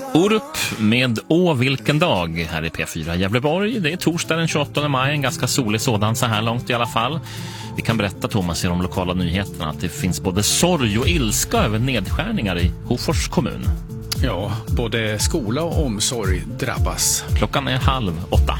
Orup med vilken dag här i P4 Gävleborg. Det är torsdag den 28 maj, en ganska solig sådan så här långt i alla fall. Vi kan berätta, Thomas, i de lokala nyheterna att det finns både sorg och ilska över nedskärningar i Hofors kommun. Ja, både skola och omsorg drabbas. Klockan är 7:30.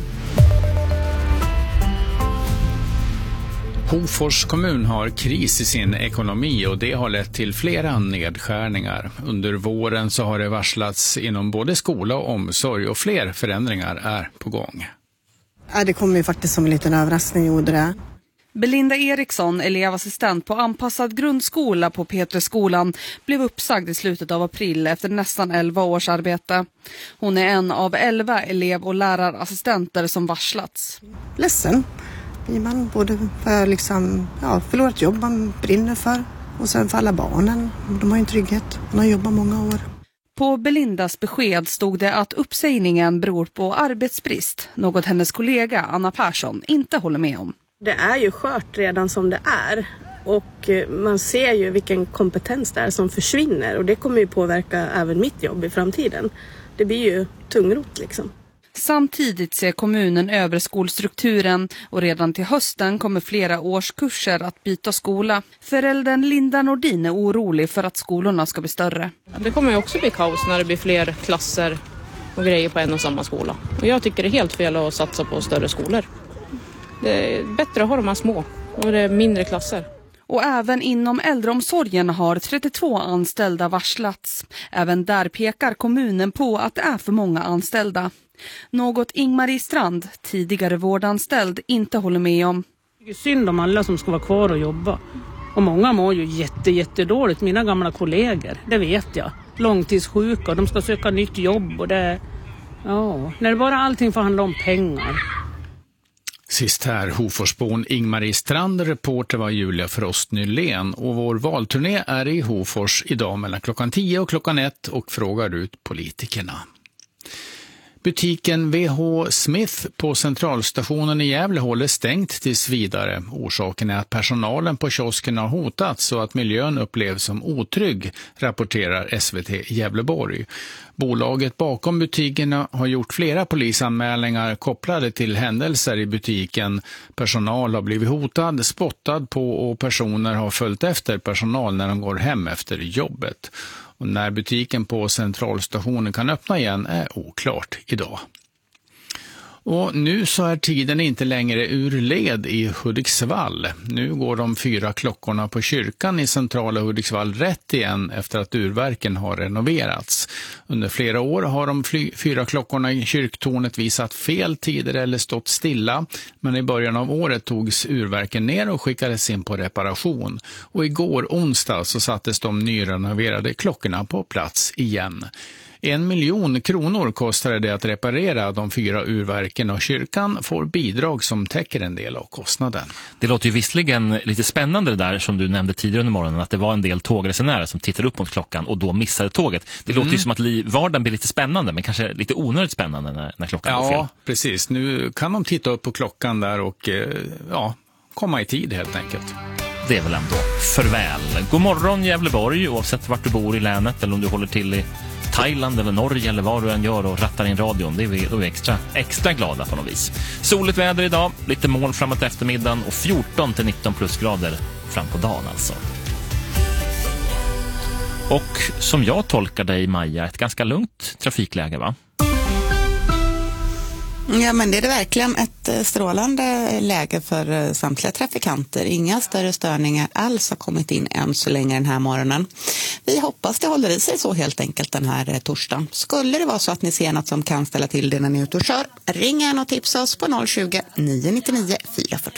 Hofors kommun har kris i sin ekonomi och det har lett till flera nedskärningar. Under våren så har det varslats inom både skola och omsorg och fler förändringar är på gång. Ja, det kommer ju faktiskt som en liten överraskning, gjorde det. Belinda Eriksson, elevassistent på anpassad grundskola på Petrusskolan, blev uppsagd i slutet av april efter nästan 11 års arbete. Hon är en av 11 elev- och lärarassistenter som varslats. Ledsen. Man både för förlorat jobb man brinner för och sen för alla barnen. De har ju en trygghet. Man har jobbat många år. På Belindas besked stod det att uppsägningen beror på arbetsbrist, något hennes kollega Anna Persson inte håller med om. Det är ju skört redan som det är och man ser ju vilken kompetens det är som försvinner och det kommer ju påverka även mitt jobb i framtiden. Det blir ju tungrot liksom. Samtidigt ser kommunen över skolstrukturen och redan till hösten kommer flera årskurser att byta skola. Föräldern Linda Nordin är orolig för att skolorna ska bli större. Det kommer ju också bli kaos när det blir fler klasser och grejer på en och samma skola. Och jag tycker det är helt fel att satsa på större skolor. Det är bättre att ha de här små och det är mindre klasser. Och även inom äldreomsorgen har 32 anställda varslats. Även där pekar kommunen på att det är för många anställda. Något Ingmarie Strand, tidigare vårdanställd, inte håller med om. Det är synd om alla som ska vara kvar och jobba. Och många mår ju jättedåligt, mina gamla kollegor, det vet jag. Långtidssjuka och de ska söka nytt jobb och det... Ja, när det bara allting får handla om pengar. Sist här Hoforsbon Ingmarie Strand, reporter var Julia Frost Nylén och vår valturné är i Hofors idag mellan klockan 10 och klockan 1 och frågar ut politikerna. Butiken VH Smith på centralstationen i Gävle håller stängt tills vidare. Orsaken är att personalen på kiosken har hotats och att miljön upplevs som otrygg, rapporterar SVT Gävleborg. Bolaget bakom butikerna har gjort flera polisanmälningar kopplade till händelser i butiken. Personal har blivit hotad, spottad på och personer har följt efter personal när de går hem efter jobbet. Och när butiken på centralstationen kan öppna igen är oklart idag. Och nu så är tiden inte längre ur led i Hudiksvall. Nu går de 4 klockorna på kyrkan i centrala Hudiksvall rätt igen efter att urverken har renoverats. Under flera år har de 4 klockorna i kyrktornet visat fel tider eller stått stilla. Men i början av året togs urverken ner och skickades in på reparation. Och igår onsdag så sattes de nyrenoverade klockorna på plats igen. 1 miljon kronor kostade det att reparera de 4 urverken och kyrkan får bidrag som täcker en del av kostnaden. Det låter ju visserligen lite spännande det där som du nämnde tidigare under morgonen, att det var en del tågresenärer som tittade upp mot klockan och då missade tåget. Det låter ju som att vardagen blir lite spännande, men kanske lite onödigt spännande när klockan går fel. Ja, precis. Nu kan de titta upp på klockan där och komma i tid helt enkelt. Det är väl ändå för väl. God morgon Gävleborg, oavsett vart du bor i länet eller om du håller till i Thailand eller Norge eller vad du än gör och rattar in radion. Då är vi extra glada på något vis. Soligt väder idag, lite moln framåt eftermiddagen och 14-19 plusgrader fram på dagen alltså. Och som jag tolkar dig, Maja, ett ganska lugnt trafikläge, va? Ja, men det är verkligen ett strålande läge för samtliga trafikanter. Inga större störningar alls har kommit in än så länge den här morgonen. Vi hoppas det håller i sig så helt enkelt den här torsdagen. Skulle det vara så att ni ser något som kan ställa till det när ni är ute och kör, ring gärna och tipsa oss på 020 999 444.